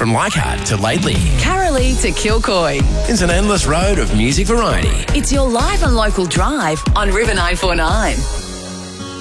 From Leichhardt to Lately, Carolee to Kilcoy. it's an endless road of music variety. It's your live and local drive on River 949.